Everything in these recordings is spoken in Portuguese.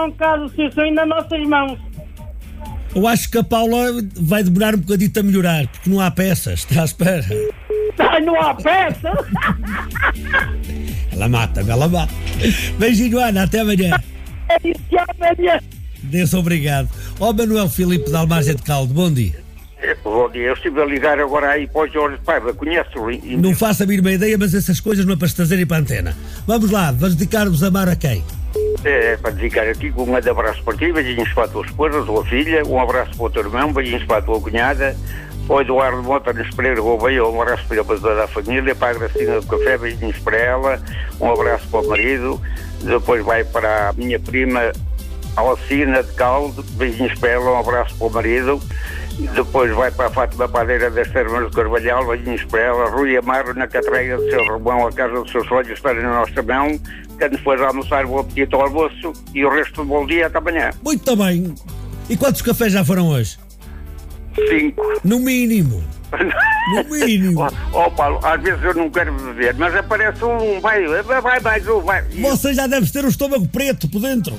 um caso se ainda nas nossas mãos. Eu acho que a Paula vai demorar um bocadito a melhorar, porque não há peças. Está à espera. Não há peça? Ela mata-me, ela mata. Beijinho, Ana, até amanhã. É isso que amanhã. Deus obrigado. Ó Manuel Filipe de Almargem de Caldo, bom dia. Bom dia, eu estive a ligar agora aí para o Jorge Paiva, conhece-o? Não faço a mínima ideia, mas essas coisas não é para se trazerem para a antena. Vamos lá, vamos dedicar-vos a amar a quem? É para dedicar aqui com um grande abraço para ti, beijinhos para a tua esposa, a tua filha, um abraço para o teu irmão, beijinhos para a tua cunhada, para o Eduardo Montanes Pereira Gouveia, um abraço para toda a família, para a Gracina do Café, beijinhos para ela, um abraço para o marido, depois vai para a minha prima Alcina de Caldo, beijinhos para ela, um abraço para o marido. Depois vai para a Fátima Padeira das Termas do Carvalhal, beijinhos para ela. Rui Amaro na Catreia do seu Romão, a casa dos seus olhos estarem na nossa mão. Quando for almoçar, bom apetite ao almoço e o resto do bom dia até amanhã. Muito bem. E quantos cafés já foram hoje? 5. No mínimo. No mínimo. Paulo, às vezes eu não quero beber, mas aparece um, vai mais um, vai. Você já deve ter o estômago preto por dentro.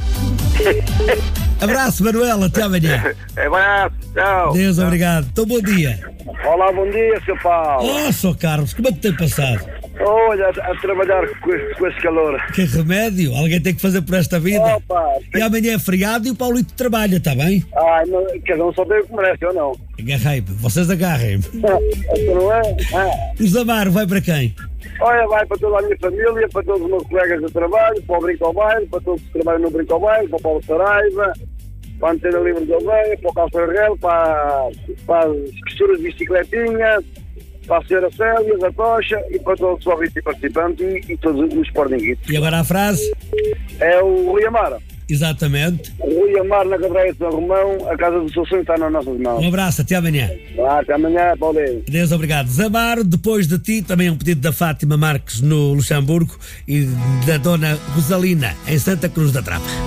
Abraço, Manuel, até amanhã. Abraço, tchau. Deus, obrigado. Então, bom dia. Olá, bom dia, Sr. Paulo. Oh, Sr. Carlos, como é que tem passado? Olha, a trabalhar com esse calor. Que remédio, alguém tem que fazer por esta vida. Opa, E amanhã é feriado e o Paulito trabalha, está bem? Ai, não, cada um só tem o que merece, ou não? Agarrei-me, vocês agarrem-me. Não é? Os Amaro vai para quem? Olha, vai para toda a minha família, para todos os meus colegas de trabalho, para o Brinco ao Bairro, para todos que trabalham no Brinco ao Bairro, para o Paulo Saraiva, para a Antena Livre de Aldeia, para o Carlos Ferreira, para as costuras de bicicletinha, para a senhora Célia, da Tocha e para todos os ouvintes e participantes e todos os sportinguitos. E agora a frase? É o Rui Amaro. Exatamente. Rui Amaro na Cadreia de São Romão, a casa do seu sonho está nas nossas mãos. Um abraço, até amanhã. Até amanhã, Paulinho. Deus, obrigado. Zamaro, depois de ti, também um pedido da Fátima Marques no Luxemburgo e da Dona Rosalina em Santa Cruz da Trapa.